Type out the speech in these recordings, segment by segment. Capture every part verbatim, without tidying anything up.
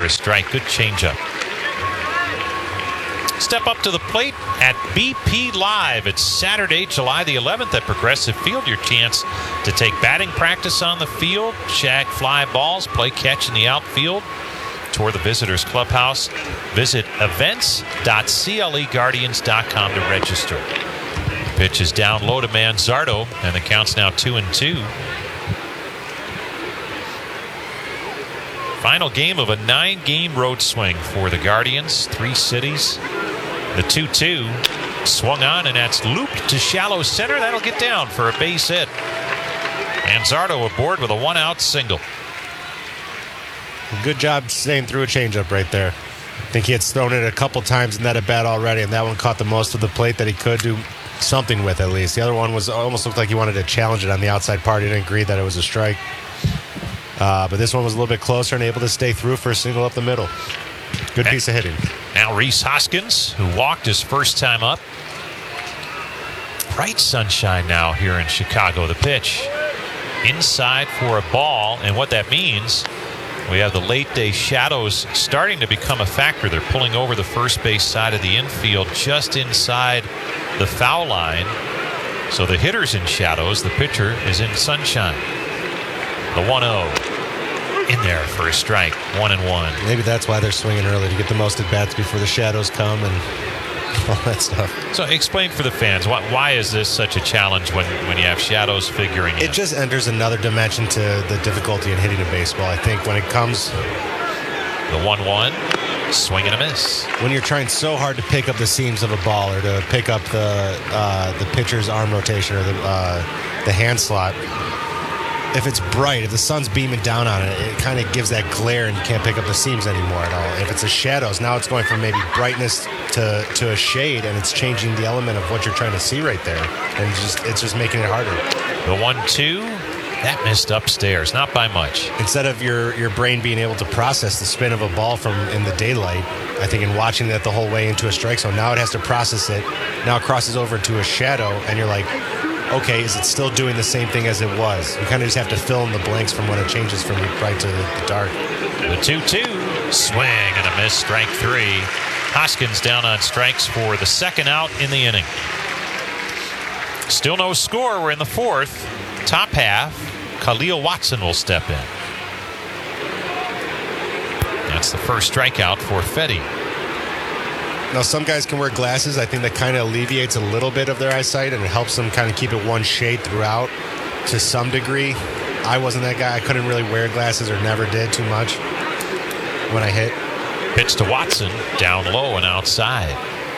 a strike. Good changeup. Step up to the plate at B P Live. It's Saturday, July the eleventh at Progressive Field. Your chance to take batting practice on the field, shag fly balls, play catch in the outfield. Tour the visitors clubhouse. Visit events dot cle guardians dot com to register. The pitch is down low to Manzardo, and the count's now two and two. Final game of a nine-game road swing for the Guardians. Three cities. The two two swung on, and that's looped to shallow center. That'll get down for a base hit. Manzardo aboard with a one-out single. Good job staying through a changeup right there. I think he had thrown it a couple times in that at bat already, and that one caught the most of the plate that he could do something with at least. The other one was almost looked like he wanted to challenge it on the outside part. He didn't agree that it was a strike. Uh, but this one was a little bit closer and able to stay through for a single up the middle. Good piece of hitting. Now Rhys Hoskins, who walked his first time up. Bright sunshine now here in Chicago. The pitch inside for a ball, and what that means, we have the late day shadows starting to become a factor. They're pulling over the first base side of the infield just inside the foul line. So the hitter's in shadows, the pitcher is in sunshine. The one oh in there for a strike. One and one. Maybe that's why they're swinging early, to get the most at bats before the shadows come and all that stuff. So explain for the fans, why, why is this such a challenge when, when you have shadows figuring in? It just enters another dimension to the difficulty in hitting a baseball. I think when it comes... The one one, swing and a miss. When you're trying so hard to pick up the seams of a ball or to pick up the uh, the pitcher's arm rotation or the uh, the hand slot, if it's bright, if the sun's beaming down on it, it kind of gives that glare and you can't pick up the seams anymore at all. If it's a shadows, now it's going from maybe brightness to, to a shade, and it's changing the element of what you're trying to see right there. And it's just, it's just making it harder. The one two, that missed upstairs, not by much. Instead of your, your brain being able to process the spin of a ball from in the daylight, I think in watching that the whole way into a strike zone, now it has to process it. Now it crosses over into a shadow, and you're like, okay, is it still doing the same thing as it was? You kind of just have to fill in the blanks from when it changes from bright to the dark. The two two, swing and a miss, strike three. Hoskins down on strikes for the second out in the inning. Still no score. We're in the fourth. Top half, Khalil Watson will step in. That's the first strikeout for Fedde. Now, some guys can wear glasses. I think that kind of alleviates a little bit of their eyesight, and it helps them kind of keep it one shade throughout to some degree. I wasn't that guy. I couldn't really wear glasses, or never did too much when I hit. Pitch to Watson, down low and outside.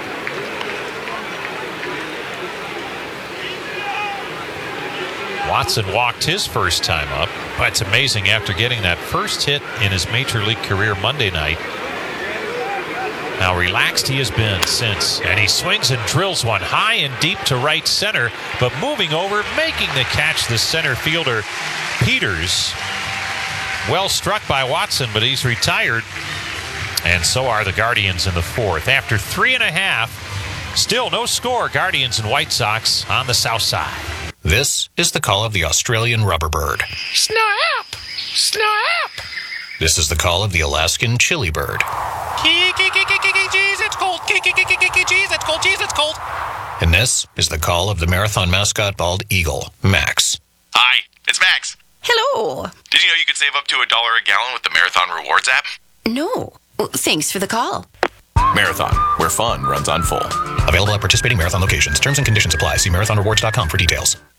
Watson walked his first time up, but it's amazing after getting that first hit in his major league career Monday night. How relaxed he has been since. And he swings and drills one high and deep to right center, but moving over, making the catch, the center fielder, Peters. Well struck by Watson, but he's retired. And so are the Guardians in the fourth. After three and a half, still no score. Guardians and White Sox on the south side. This is the call of the Australian rubberbird. Snap! Snap! This is the call of the Alaskan chili bird. Jeez, it's cold. Jeez, it's cold. Jeez, it's cold. And this is the call of the marathon mascot bald eagle, Max. Hi, it's Max. Hello. Did you know you could save up to a dollar a gallon with the Marathon Rewards app? No. Well, thanks for the call. Marathon, where fun runs on full. Available at participating marathon locations. Terms and conditions apply. See marathon rewards dot com for details.